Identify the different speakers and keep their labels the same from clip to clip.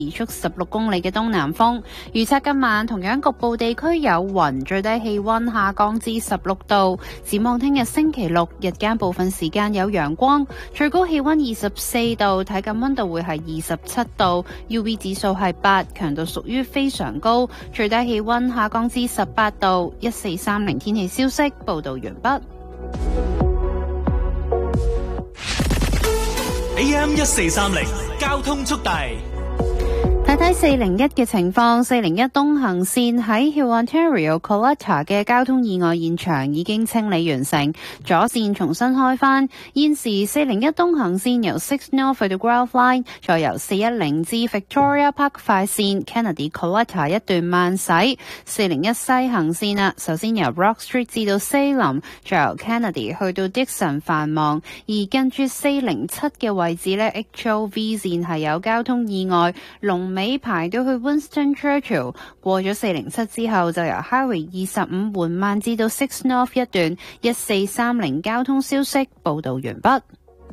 Speaker 1: 時速16公里嘅東南風，預測今晚同樣局部地區有雲，最低氣溫下降至16度。展望聽日星期六，日間部分時間有陽光，最高氣溫24度，體感溫度會係27度 ，UV 指數係8，強度屬於非常高，最低氣溫下降至18度。1430天氣消息報道完畢。
Speaker 2: AM1430交通速遞。
Speaker 1: 睇睇401嘅情況，401東行線喺 Ontario Coletta 嘅交通意外現場已經清理完成，左線重新開返。現時401東行線由 Six North 去到 Grove Line， 再由410至 Victoria Park 快線 Kennedy Coletta 一段慢駛。401西行線啦，首先由 Rock Street 至到西林，再由 Kennedy 去到 Dixon 繁忙。而近住407嘅位置呢， HOV 線係有交通意外，龍尾排到去 Winston Churchill， 過咗407之後就由 Highway 25緩慢至到 Six North 一段。1430交通消息報道完畢。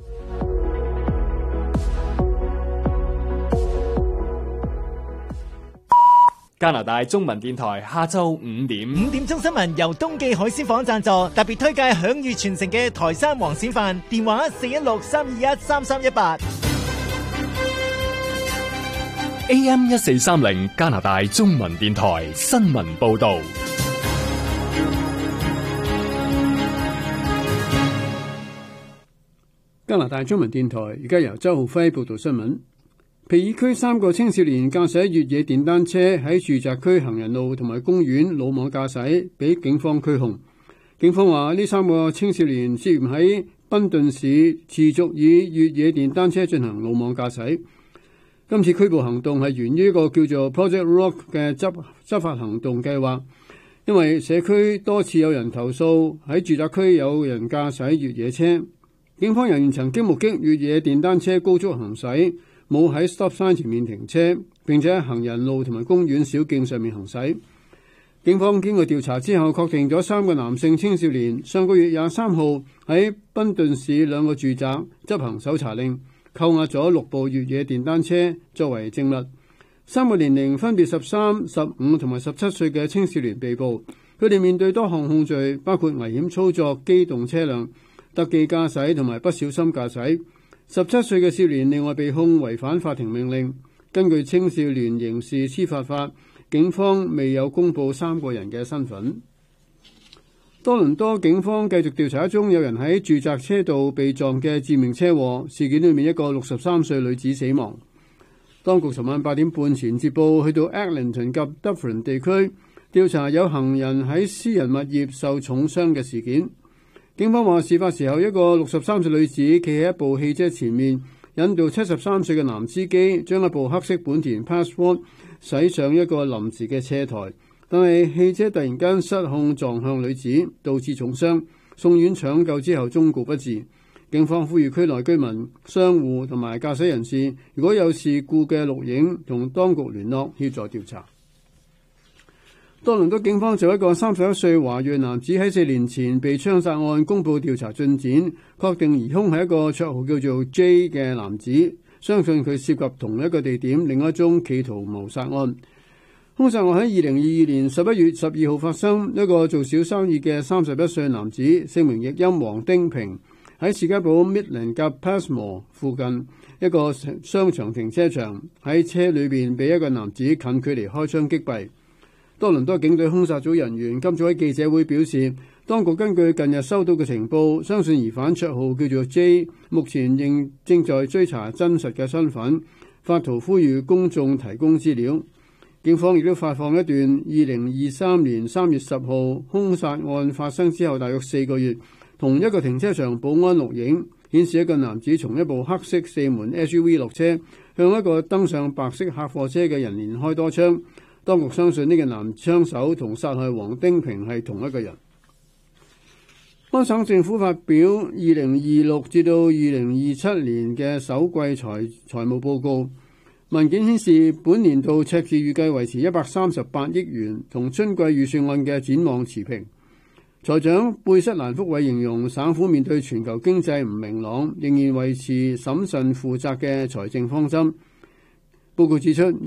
Speaker 3: 加拿大中文電台下晝5點
Speaker 4: 5點鐘新聞由東記海鮮舫贊助，特別推介享譽全城嘅台山黃鱔飯，電話416-321-3318。
Speaker 3: AM1430加拿大中文電台新聞報道。
Speaker 5: 加拿大中文電台而家由周浩輝報道新聞。皮爾區3個青少年駕駛越野電單車喺住宅區行人路同埋公園魯莽駕駛，被警方拘控。警方話呢3個青少年涉嫌喺賓頓市持續以越野電單車進行魯莽駕駛。今次拘捕行動係源於一個叫做 Project Rock 嘅執法行動計劃，因為社區多次有人投訴喺住宅區有人駕駛越野車。警方人員曾經目擊越野電單車高速行駛，冇喺 stop sign 前面停車，並且喺行人路同埋公園小徑上面行駛。警方經過調查之後，確定咗3個男性青少年上個月23號喺賓頓市2個住宅執行搜查令，扣押咗6部越野電單車作為證物。3個年齡分別13、15同埋17歲嘅青少年被捕，佢哋面對多項控罪，包括危險操作機動車輛、特技駕駛同埋不小心駕駛。17歲嘅少年另外被控違反法庭命令。根據青少年刑事司法法，警方未有公布3個人嘅身份。多倫多警方繼續調查一宗有人喺住宅車道被撞嘅致命車禍事件，裏面一個63歲女子死亡。當局尋晚8點半前接報，去到 Eglinton 及 Dufferin 地區調查有行人喺私人物業受重傷嘅事件。警方話，事發時候一個63歲女子企喺一部汽車前面，引導73歲嘅男司機將一部黑色本田 Passport 駛上一個臨時嘅車台，但係汽車突然間失控撞向女子，導致重傷，送院搶救之後終告不治。警方呼籲區內居民、商戶同埋駕駛人士，如果有事故嘅錄影，同當局聯絡協助調查。多倫多警方就一個31歲華裔男子喺4年前被槍殺案公佈調查進展，確定疑兇係一個綽號叫做 J 嘅男子，相信佢涉及同一個地點另一宗企圖謀殺案。兇殺案喺2022年11月12號發生，一個做小生意嘅31歲男子，姓名譯音黃丁平，喺士嘉堡 Midland 及 Passmore 附近一個商場停車場，喺車裏邊被一個男子近距離開槍擊斃。多倫多警隊兇殺組人員今早喺記者會表示，當局根據近日收到嘅情報，相信疑犯綽號叫做 J， 目前仍正在追查真實嘅身份，發圖呼籲公眾提供資料。警方亦都發放一段2023年3月10號兇殺案發生之後大約4個月，同一個停車場保安錄影，顯示一個男子從一部黑色4門 SUV 落車，向一個登上白色客貨車嘅人連開多槍。當局相信呢個男槍手同殺害黃丁平係同一個人。安省政府發表2026至到2027年嘅首季財務報告，文件顯示本年度赤字預計維持138億元，同春季預算案嘅展望持平。財長貝瑟蘭福偉形容省府面對全球經濟唔明朗，仍然維持審慎負責嘅財政方針。 報告指出，